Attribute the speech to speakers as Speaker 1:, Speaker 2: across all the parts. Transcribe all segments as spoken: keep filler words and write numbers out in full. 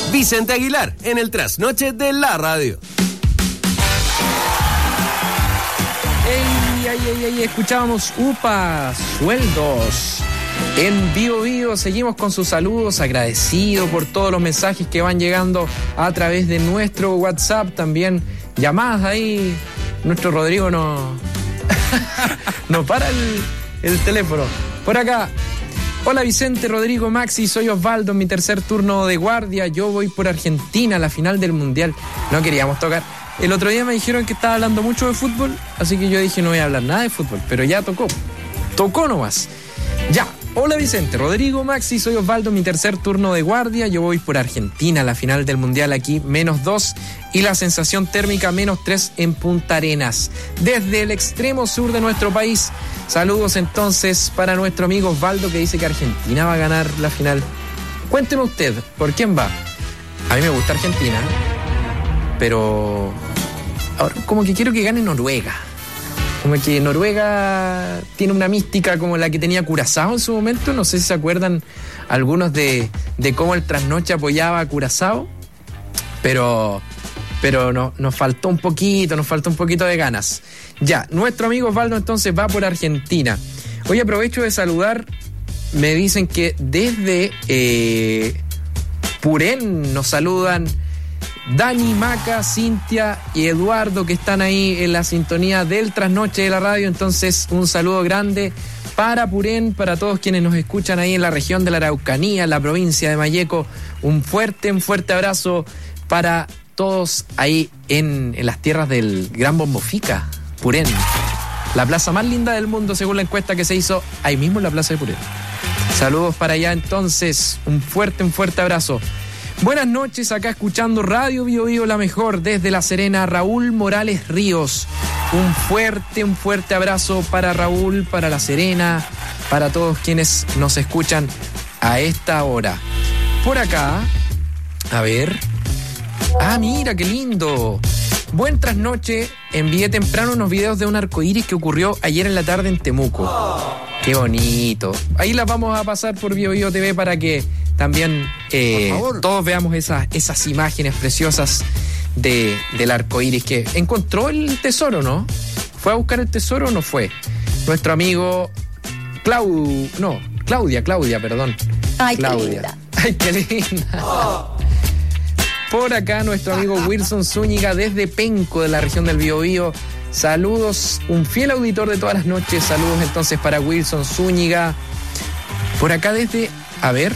Speaker 1: Vicente Aguilar en el Trasnoche de la Radio.
Speaker 2: Ey, ey, ey, ey, escuchábamos UPA, sueldos. En Bio Bio seguimos con sus saludos, agradecido por todos los mensajes que van llegando a través de nuestro WhatsApp, también llamadas ahí. Nuestro Rodrigo no, no para el, el teléfono. Por acá, hola Vicente, Rodrigo, Maxi, soy Osvaldo, en mi tercer turno de guardia, yo voy por Argentina a la final del Mundial. No queríamos tocar. El otro día me dijeron que estaba hablando mucho de fútbol, así que yo dije no voy a hablar nada de fútbol, pero ya tocó, tocó nomás. Ya, hola Vicente, Rodrigo, Maxi, soy Osvaldo, mi tercer turno de guardia, yo voy por Argentina a la final del Mundial, aquí menos dos y la sensación térmica menos tres en Punta Arenas, desde el extremo sur de nuestro país. Saludos entonces para nuestro amigo Osvaldo que dice que Argentina va a ganar la final. Cuénteme usted, ¿por quién va? A mí me gusta Argentina, pero ahora como que quiero que gane Noruega. Como que Noruega tiene una mística como la que tenía Curazao en su momento. No sé si se acuerdan algunos de, de cómo el Trasnoche apoyaba a Curazao, pero, pero no, nos faltó un poquito, nos faltó un poquito de ganas. Ya, nuestro amigo Osvaldo entonces va por Argentina. Hoy aprovecho de saludar, me dicen que desde eh, Purén nos saludan Dani, Maca, Cintia y Eduardo, que están ahí en la sintonía del Trasnoche de la Radio. Entonces, un saludo grande para Purén, para todos quienes nos escuchan ahí en la región de la Araucanía, en la provincia de Malleco. Un fuerte, un fuerte abrazo para todos ahí en, en las tierras del Gran Bombofica, Purén. La plaza más linda del mundo, según la encuesta que se hizo ahí mismo en la plaza de Purén. Saludos para allá entonces, un fuerte, un fuerte abrazo. Buenas noches, acá escuchando Radio Bio Bio, la mejor, desde La Serena, Raúl Morales Ríos. Un fuerte, un fuerte abrazo para Raúl, para La Serena, para todos quienes nos escuchan a esta hora. Por acá, a ver. Ah, mira, qué lindo. Buen trasnoche, envié temprano unos videos de un arcoíris que ocurrió ayer en la tarde en Temuco. Qué bonito. Ahí las vamos a pasar por Bio Bio T V para que también eh, todos veamos esas, esas imágenes preciosas de, del arcoíris que encontró el tesoro, ¿no? ¿Fue a buscar el tesoro o no fue? Nuestro amigo Clau... No, Claudia, Claudia, perdón.
Speaker 3: Ay,
Speaker 2: Claudia.
Speaker 3: qué linda.
Speaker 2: Ay, qué linda. Oh. Por acá nuestro amigo Wilson Zúñiga desde Penco, de la región del Biobío. Saludos, un fiel auditor de todas las noches. Saludos entonces para Wilson Zúñiga. Por acá desde... A ver...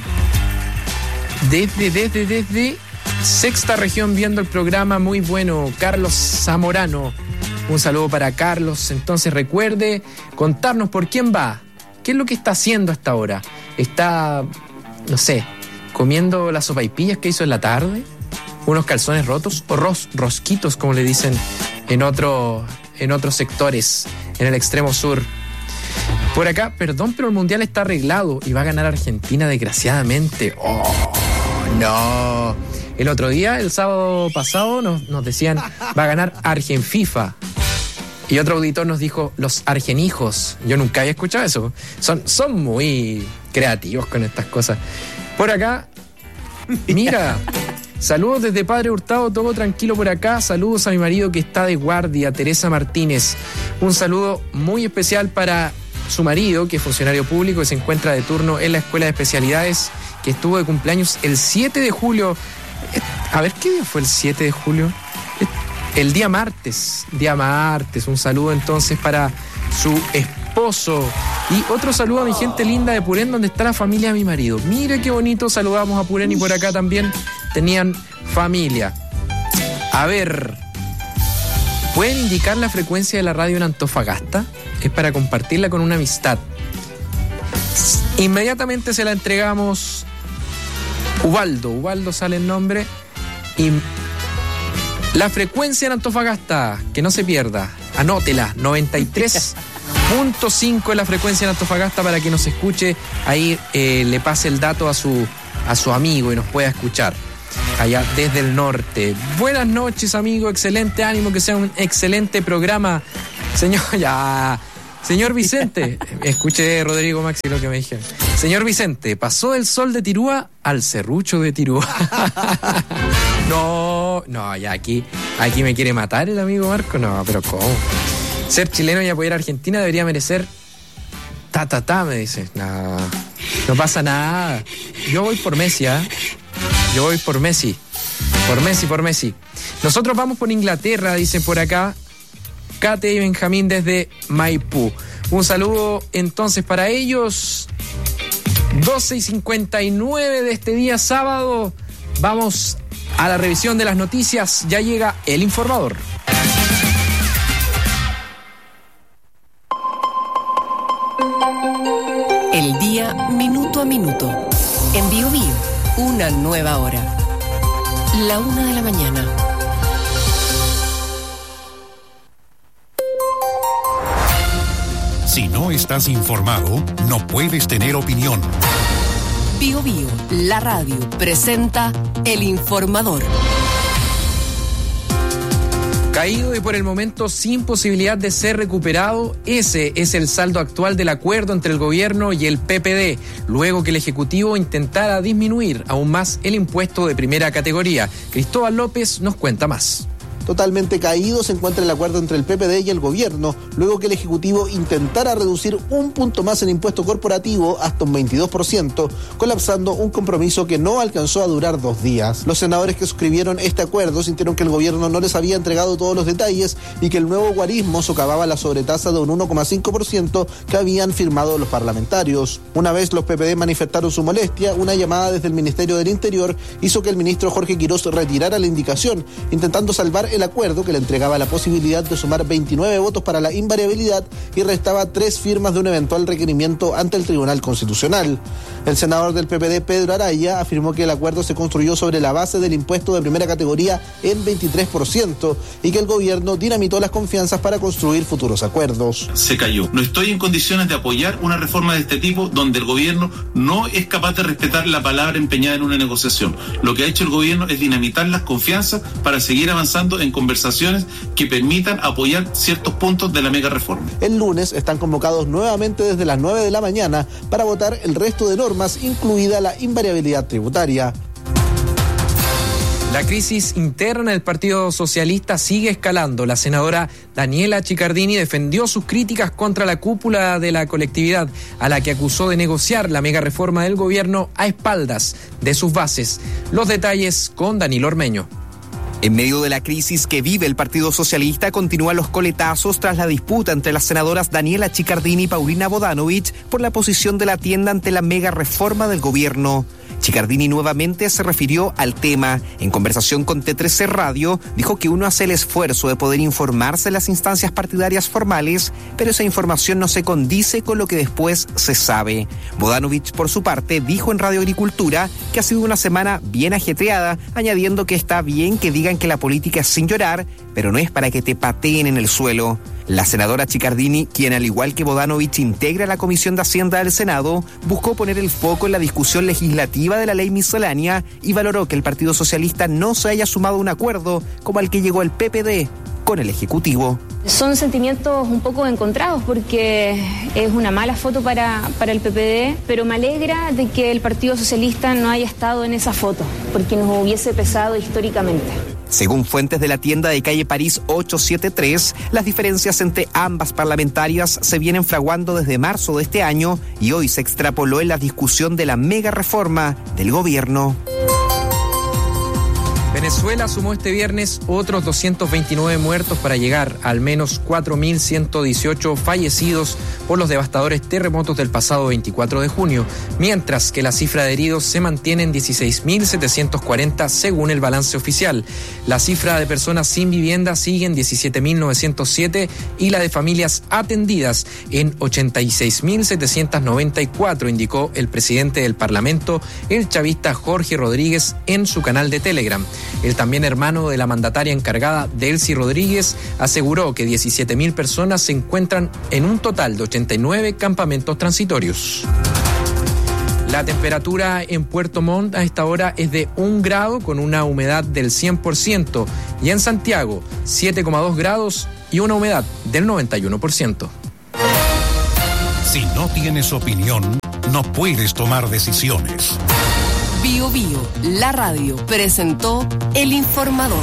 Speaker 2: Desde, desde, desde Sexta Región viendo el programa, muy bueno, Carlos Zamorano. Un saludo para Carlos. Entonces recuerde contarnos por quién va. ¿Qué es lo que está haciendo hasta ahora? ¿Está, no sé, comiendo las sopaipillas que hizo en la tarde? ¿Unos calzones rotos? ¿O ros, rosquitos, como le dicen en, otro, en otros sectores, en el extremo sur? Por acá, perdón, pero el Mundial está arreglado y va a ganar Argentina, desgraciadamente. ¡Oh, no! El otro día, el sábado pasado, nos, nos decían, va a ganar Argenfifa. Y otro auditor nos dijo, los argenijos. Yo nunca había escuchado eso. Son, son muy creativos con estas cosas. Por acá, mira, saludos desde Padre Hurtado, todo tranquilo por acá. Saludos a mi marido que está de guardia, Teresa Martínez. Un saludo muy especial para su marido, que es funcionario público y se encuentra de turno en la Escuela de Especialidades, que estuvo de cumpleaños el siete de julio. A ver, ¿qué día fue el siete de julio? El día martes, día martes. Un saludo entonces para su esposo. Y otro saludo a mi gente linda de Purén, donde está la familia de mi marido. Mire qué bonito, saludamos a Purén y por acá también tenían familia. A ver, ¿pueden indicar la frecuencia de la radio en Antofagasta? Es para compartirla con una amistad. Inmediatamente se la entregamos. Ubaldo, Ubaldo sale el nombre. Y la frecuencia en Antofagasta, que no se pierda, anótela, noventa y tres punto cinco es la frecuencia en Antofagasta para que nos escuche. Ahí eh, le pase el dato a su, a su amigo y nos pueda escuchar allá desde el norte. Buenas noches, amigo, excelente ánimo, que sea un excelente programa. Señor, ya, Señor Vicente, escuché, Rodrigo Maxi, lo que me dijeron. Señor Vicente, pasó del sol de Tirúa al serrucho de Tirúa. No, no, ya aquí, aquí me quiere matar el amigo Marco. No, pero ¿cómo? Ser chileno y apoyar a Argentina debería merecer ta, ta, ta, me dice. No, no pasa nada. Yo voy por Messi, ¿ah? ¿eh? Yo voy por Messi. Por Messi, por Messi. Nosotros vamos por Inglaterra, dicen por acá. Kate y Benjamín desde Maipú. Un saludo entonces para ellos. doce y cincuenta y nueve de este día sábado. Vamos a la revisión de las noticias. Ya llega El Informador.
Speaker 3: El día minuto a minuto. En Bio Bio, una nueva hora. La una de la mañana.
Speaker 4: Si no estás informado, no puedes tener opinión.
Speaker 3: Bio Bio, la radio, presenta El Informador.
Speaker 2: Caído y por el momento sin posibilidad de ser recuperado, ese es el saldo actual del acuerdo entre el gobierno y el P P D, luego que el Ejecutivo intentara disminuir aún más el impuesto de primera categoría. Cristóbal López nos cuenta más.
Speaker 5: Totalmente caído se encuentra el acuerdo entre el P P D y el gobierno, luego que el Ejecutivo intentara reducir un punto más el impuesto corporativo hasta un veintidós por ciento, colapsando un compromiso que no alcanzó a durar dos días. Los senadores que suscribieron este acuerdo sintieron que el gobierno no les había entregado todos los detalles y que el nuevo guarismo socavaba la sobretasa de un uno coma cinco por ciento que habían firmado los parlamentarios. Una vez los P P D manifestaron su molestia, una llamada desde el Ministerio del Interior hizo que el ministro Jorge Quirós retirara la indicación, intentando salvar el acuerdo que le entregaba la posibilidad de sumar veintinueve votos para la invariabilidad y restaba tres firmas de un eventual requerimiento ante el Tribunal Constitucional. El senador del P P D, Pedro Araya, afirmó que el acuerdo se construyó sobre la base del impuesto de primera categoría en veintitrés por ciento y que el gobierno dinamitó las confianzas para construir futuros acuerdos.
Speaker 6: Se cayó. No estoy en condiciones de apoyar una reforma de este tipo donde el gobierno no es capaz de respetar la palabra empeñada en una negociación. Lo que ha hecho el gobierno es dinamitar las confianzas para seguir avanzando en conversaciones que permitan apoyar ciertos puntos de la mega reforma.
Speaker 5: El lunes están convocados nuevamente desde las nueve de la mañana para votar el resto de normas, incluida la invariabilidad tributaria.
Speaker 2: La crisis interna del Partido Socialista sigue escalando. La senadora Daniela Chiccardini defendió sus críticas contra la cúpula de la colectividad, a la que acusó de negociar la mega reforma del gobierno a espaldas de sus bases. Los detalles con Danilo Ormeño.
Speaker 7: En medio de la crisis que vive el Partido Socialista, continúan los coletazos tras la disputa entre las senadoras Daniela Chiccardini y Paulina Bodanovich por la posición de la tienda ante la mega reforma del gobierno. Chiccardini nuevamente se refirió al tema. En conversación con T trece Radio, dijo que uno hace el esfuerzo de poder informarse en las instancias partidarias formales, pero esa información no se condice con lo que después se sabe. Bodanovich, por su parte, dijo en Radio Agricultura que ha sido una semana bien ajetreada, añadiendo que está bien que digan que la política es sin llorar, pero no es para que te pateen en el suelo. La senadora Chiccardini, quien al igual que Bodanovich integra la Comisión de Hacienda del Senado, buscó poner el foco en la discusión legislativa de la ley miscelánea y valoró que el Partido Socialista no se haya sumado a un acuerdo como al que llegó el P P D con el Ejecutivo.
Speaker 8: Son sentimientos un poco encontrados porque es una mala foto para, para el P P D, pero me alegra de que el Partido Socialista no haya estado en esa foto, porque nos hubiese pesado históricamente.
Speaker 7: Según fuentes de la tienda de calle París ochocientos setenta y tres, las diferencias entre ambas parlamentarias se vienen fraguando desde marzo de este año y hoy se extrapoló en la discusión de la mega reforma del gobierno.
Speaker 2: Venezuela sumó este viernes otros doscientos veintinueve muertos para llegar a al menos cuatro mil ciento dieciocho fallecidos por los devastadores terremotos del pasado veinticuatro de junio, mientras que la cifra de heridos se mantiene en dieciséis mil setecientos cuarenta según el balance oficial. La cifra de personas sin vivienda sigue en diecisiete mil novecientos siete y la de familias atendidas en ochenta y seis mil setecientos noventa y cuatro, indicó el presidente del Parlamento, el chavista Jorge Rodríguez, en su canal de Telegram. El también hermano de la mandataria encargada, Delcy Rodríguez, aseguró que diecisiete mil personas se encuentran en un total de ochenta y nueve campamentos transitorios. La temperatura en Puerto Montt a esta hora es de un grado con una humedad del cien por ciento y en Santiago siete coma dos grados y una humedad del noventa y uno por ciento.
Speaker 4: Si no tienes opinión, no puedes tomar decisiones.
Speaker 3: Bio Bio, la radio, presentó El Informador.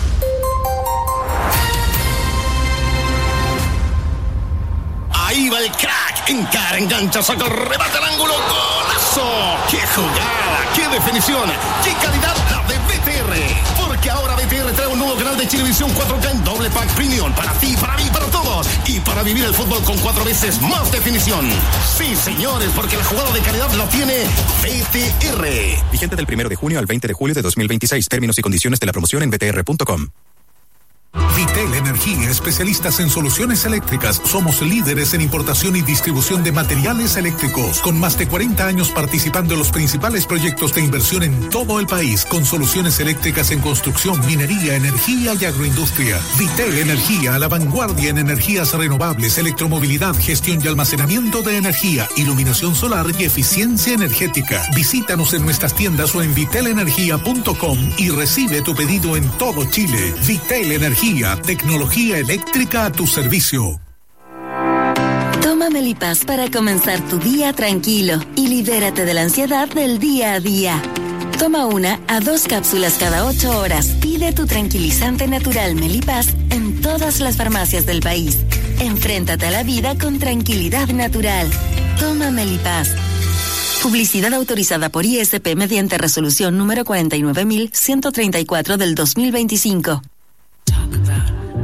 Speaker 9: Ahí va el crack, encara, engancha, saca, remata al ángulo, golazo. ¡Qué jugada! ¡Qué definición! ¡Qué calidad la de B T R! Porque ahora B T R trae un nuevo canal de Chilevisión cuatro K en doble pack premium para ti, para mí, para todos. Y para vivir el fútbol con cuatro veces más definición. Sí, señores, porque la jugada de calidad la tiene B T R.
Speaker 10: Vigente del primero de junio al veinte de julio de dos mil veintiséis. Términos y condiciones de la promoción en b t r punto com.
Speaker 4: Vitel Energía, especialistas en soluciones eléctricas. Somos líderes en importación y distribución de materiales eléctricos, con más de cuarenta años participando en los principales proyectos de inversión en todo el país, con soluciones eléctricas en construcción, minería, energía y agroindustria. Vitel Energía, a la vanguardia en energías renovables, electromovilidad, gestión y almacenamiento de energía, iluminación solar y eficiencia energética. Visítanos en nuestras tiendas o en vitel energía punto com y recibe tu pedido en todo Chile. Vitel Energía, tecnología eléctrica a tu servicio.
Speaker 11: Toma Melipaz para comenzar tu día tranquilo y libérate de la ansiedad del día a día. Toma una a dos cápsulas cada ocho horas. Pide tu tranquilizante natural Melipaz en todas las farmacias del país. Enfréntate a la vida con tranquilidad natural. Toma Melipaz. Publicidad autorizada por I S P mediante resolución número cuarenta y nueve mil ciento treinta y cuatro del dos mil veinticinco.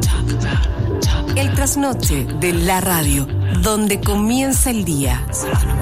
Speaker 3: El trasnoche de la radio, donde comienza el día.